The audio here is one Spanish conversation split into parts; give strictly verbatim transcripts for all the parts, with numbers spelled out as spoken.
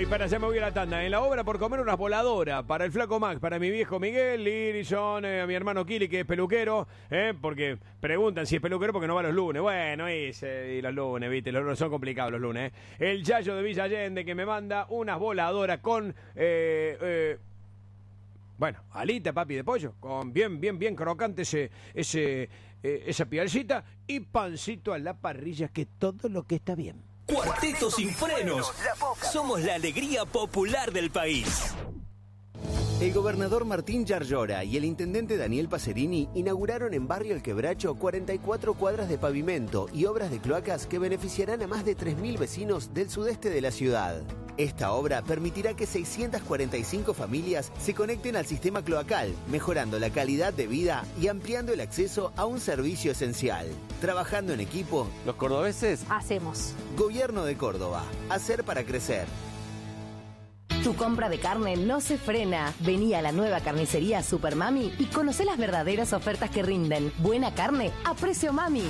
y para allá me voy a la tanda. En la obra por comer unas voladoras para el flaco Max, para mi viejo Miguel, Lirison, eh, a mi hermano Kili, que es peluquero, eh, porque preguntan si es peluquero porque no va los lunes. Bueno, hice y los lunes, viste, los, son complicados los lunes. Eh. El Yayo de Villa Allende, que me manda unas voladoras con... Eh, eh, bueno, alita, papi, de pollo, con bien, bien, bien crocante ese, ese, eh, esa pialcita y pancito a la parrilla, que todo lo que está bien. Cuarteto sin frenos. Somos la alegría popular del país. El gobernador Martín Yarlora y el intendente Daniel Pacerini inauguraron en Barrio El Quebracho cuarenta y cuatro cuadras de pavimento y obras de cloacas que beneficiarán a más de tres mil vecinos del sudeste de la ciudad. Esta obra permitirá que seiscientas cuarenta y cinco familias se conecten al sistema cloacal, mejorando la calidad de vida y ampliando el acceso a un servicio esencial. Trabajando en equipo, los cordobeses hacemos. Gobierno de Córdoba. Hacer para crecer. Tu compra de carne no se frena. Vení a la nueva carnicería Super Mami y conocé las verdaderas ofertas que rinden. Buena carne a precio mami.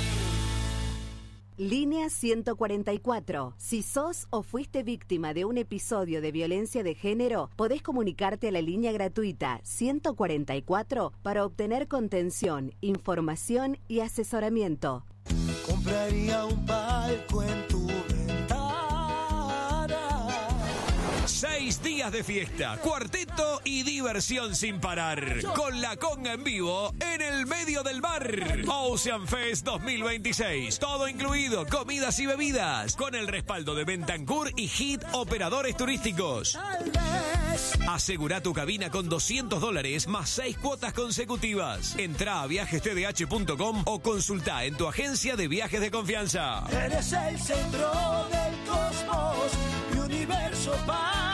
Línea ciento cuarenta y cuatro. Si sos o fuiste víctima de un episodio de violencia de género, podés comunicarte a la línea gratuita ciento cuarenta y cuatro para obtener contención, información y asesoramiento. Compraría un palco en tu ventana. Seis días de fiesta, cuarteto y diversión sin parar. Con la conga en vivo en el medio del bar. Ocean Fest dos mil veintiséis. Todo incluido, comidas y bebidas. Con el respaldo de Bentancur y Hit Operadores Turísticos. Asegura tu cabina con doscientos dólares más seis cuotas consecutivas. Entrá a viajes t d h punto com o consultá en tu agencia de viajes de confianza. Eres el centro del cosmos, mi universo paralelo.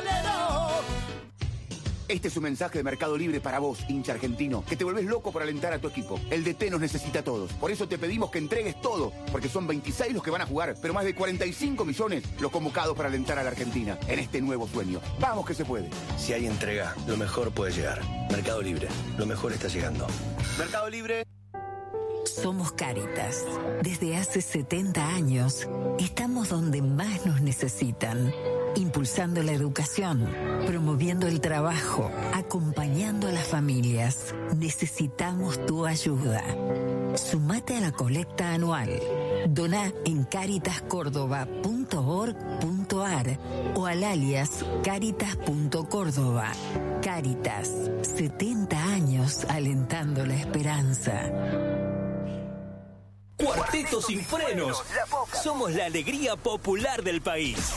Este es un mensaje de Mercado Libre para vos, hincha argentino, que te volvés loco por alentar a tu equipo. El D T nos necesita a todos. Por eso te pedimos que entregues todo, porque son veintiséis los que van a jugar, pero más de cuarenta y cinco millones los convocados para alentar a la Argentina en este nuevo sueño. ¡Vamos que se puede! Si hay entrega, lo mejor puede llegar. Mercado Libre, lo mejor está llegando. Mercado Libre. Somos Cáritas. Desde hace setenta años, estamos donde más nos necesitan. Impulsando la educación, promoviendo el trabajo, acompañando a las familias. Necesitamos tu ayuda. Sumate a la colecta anual. Doná en caritas córdoba punto org punto ar o al alias caritas punto córdoba. Cáritas, setenta años alentando la esperanza. Cuarteto sin frenos. Somos la alegría popular del país.